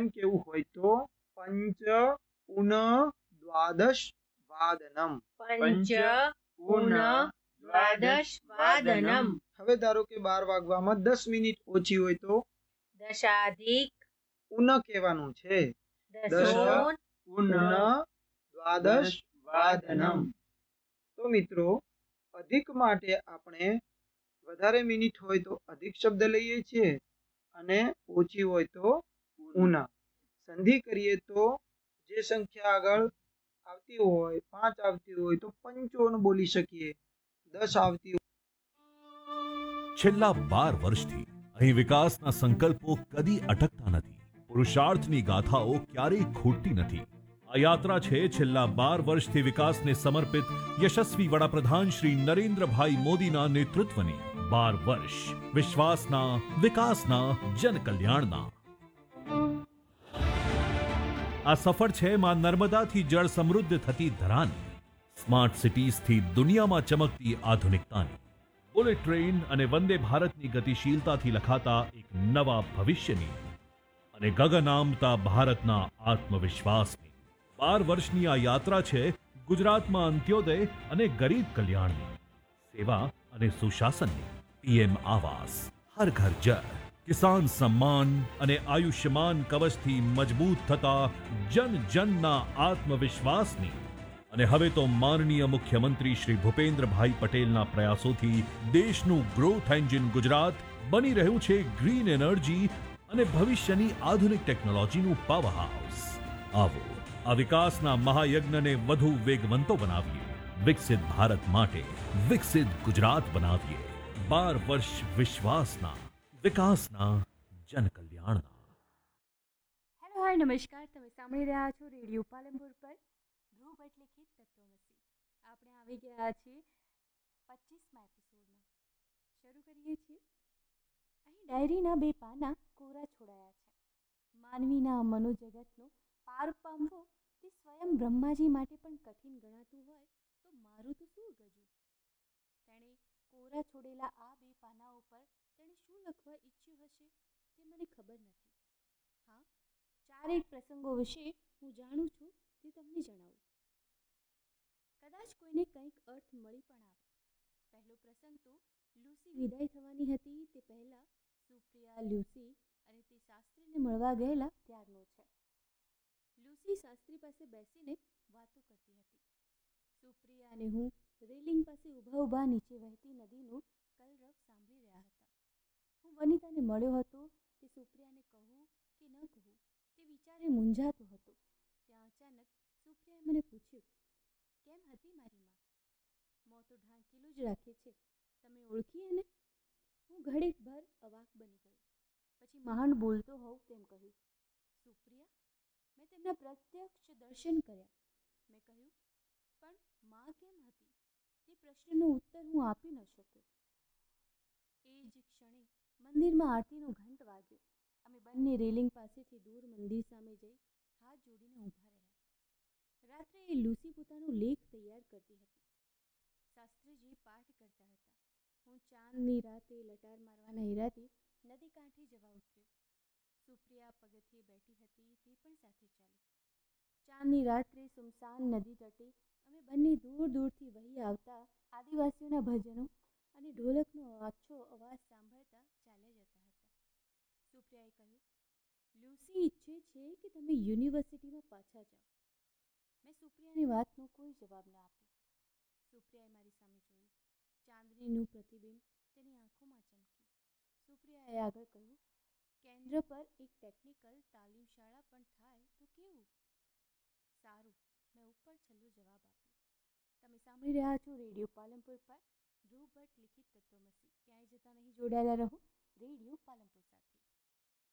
એમ કેવું હોય તો પંચ ઉન દ્વાદશ વાદનમ. પંચ ઉન દ્વાદશ વાદનમ. હવે ધારો કે 12 વાગવામાં 10 મિનિટ ઓછી હોય તો દશાધિક ઉન કહેવાનું છે. દશોન ઉન દ્વાદશ વાદનમ. તો મિત્રો અધિક માટે આપણે વધારે મિનિટ હોય તો અધિક શબ્દ લઈએ છીએ અને ઓછી હોય તો ઉના. સંધિ કરીએ તો જે સંખ્યા આગળ આવતી હોય 5 આવતી હોય તો 55 બોલી શકીએ. 10 આવતી છેલ્લા 12 વર્ષથી અહીં વિકાસના સંકલ્પો કદી અટકતા નથી. પુરુષાર્થની ગાથાઓ ક્યારેય ખૂટતી નથી. આ યાત્રા છે છેલ્લા 12 વર્ષથી વિકાસને સમર્પિત યશસ્વી વડાપ્રધાન શ્રી નરેન્દ્રભાઈ મોદીના નેતૃત્વની. 12 વર્ષ વિશ્વાસના, વિકાસના, જનકલ્યાણના. આ સફર છે માં નર્મદાથી જળ સમૃદ્ધ થતી ધરાની, સ્માર્ટ સિટીઝથી દુનિયામાં ચમકતી આધુનિકતાની, બુલેટ ટ્રેન અને વંદે ભારતની ગતિશીલતાથી લખાતા એક નવા ભવિષ્યની અને ગગન આમતા ભારતના આત્મવિશ્વાસની. 12 વર્ષની આ યાત્રા છે ગુજરાતમાં અંત્યોદય અને ગરીબ કલ્યાણની, સેવા અને સુશાસનની. પીએમ આવાસ, હર ઘર જળ, કિસાન સમ્માન અને આયુષ્યમાન કવચથી મજબૂત થતા જન જનના આત્મવિશ્વાસની. અને હવે તો માનનીય મુખ્યમંત્રી શ્રી ભૂપેન્દ્રભાઈ પટેલના પ્રયાસોથી દેશનું ગ્રોથ એન્જિન ગુજરાત બની રહ્યું છે ગ્રીન એનર્જી અને ભવિષ્યની આધુનિક ટેકનોલોજીનું પાવરહાઉસ. આવો આ વિકાસના મહાયજ્ઞને વધુ વેગવંતો બનાવીએ. વિકસિત ભારત માટે વિકસિત ગુજરાત બનાવીએ. 12 વર્ષ વિશ્વાસના, વિકાસના, જનકલ્યાણના. હેલો હાય નમસ્કાર. તમે સાંભળી રહ્યા છો રેડિયો પાલનપુર પર ધ્રુવ ભટ્ટ લિખિત તત્વમસી. આપણે આવી ગયા છીએ 25મા એપિસોડમાં. શરૂ કરીએ છીએ. અહીં ડાયરીના 2 પાના કોરા છોડાયા છે. માનવીના મનોજગતનો પાર પામવો તે સ્વયં બ્રહ્માજી માટે પણ કઠિન ગણાતું હોય તો મારું તો શું ગજું. તેણે કોરા છોડેલા આ 2 પાના ઉપર તેણે શું લખવા ઈચ્છ્યું હશે તે મને ખબર નથી. હા, 4 પ્રસંગો વિશે હું જાણું છું તે તમને જણાવું. કદાચ કોઈને કંઈક અર્થ મળી પણ આવે. પહેલો પ્રસંગ તો લ્યુસી વિદાય થવાની હતી તે પહેલા સુપ્રિયા, લ્યુસી અને તે શાસ્ત્રીને મળવા ગયેલા ત્યારનો છે. લ્યુસી શાસ્ત્રી પાસે બેસીને વાતો કરતી હતી. સુપ્રિયા અને હું રેલિંગ પાસે ઊભા નીચે વહેતી નદીનું કલરવ સાંભળી રહ્યા હતા. હું વનિતાને મળ્યો હતો તે સુપ્રિયાને કહું કે ન કહું તે વિચારે મૂંઝાતો હતો. ત્યાં અચાનક સુપ્રિયાએ મને પૂછ્યું, કેમ હતી મારી માં? મોં તો ઢાંકેલું જ રાખે છે, તમે ઓળખી એને? હું ઘડીક ભર અવાક બની ગયો. પછી મહાન બોલતો હોઉં તેમ કહ્યું, સુપ્રિયા, મેં તેમના પ્રત્યક્ષ દર્શન કર્યા. મેં કહ્યું, પણ માં કેમ હતી? તે પ્રશ્નનો ઉત્તર હું આપી ન શક્યો. એ જ ક્ષણે મંદિરમાં આરતીનો ઘંટ વાગ્યો. અમે બંને રેલિંગ પાસેથી દૂર મંદિર સામે જઈ હાથ જોડીને ઊભા રહ્યા. રાત્રે લ્યુસી પોતાનો લેખ તૈયાર કરતી હતી. શાસ્ત્રીજી પાઠ કરતા હતા. હું ચાંદની રાતે લટાર મારવાના ઈરાદે નદી કાંઠે જવા ઉતર્યો. સુપ્રિયા પગથિયે બેઠી હતી તે પણ સાથે ચાલી. ચાંદની રાત્રે સુમસાન નદી તટે અમે બંને દૂર દૂરથી વહી આવતા આદિવાસીઓના ભજનો અને ઢોલકનો આછો અવાજ સાંભળતા ચાલ્યા જતા હતા. સુપ્રિયાએ કહ્યું, લ્યુસી ઈચ્છે છે કે તમે યુનિવર્સિટીમાં પાછા જાઓ. મેં સુપ્રિયાની વાતનો કોઈ જવાબ ન આપ્યો. સુપ્રિયાએ મારી સામે જોયું. ચાંદનીનું પ્રતિબિંબ તેની આંખોમાં ચમક્યું. સુપ્રિયાએ આગળ કહ્યું, કેન્દ્ર પર એક ટેકનિકલ તાલીમ શાળા પણ થાય તો કેવું? સારું, મેં ઉપર છેલ્લો જવાબ આપ્યો. તમે સાંભળી રહ્યા છો રેડિયો પાલનપુર પર ધ્રુવ ભટ્ટ લિખિત તત્વમસી. ક્યાંય જતા નહીં, જોડાયેલા રહો રેડિયો પાલનપુર સાથે.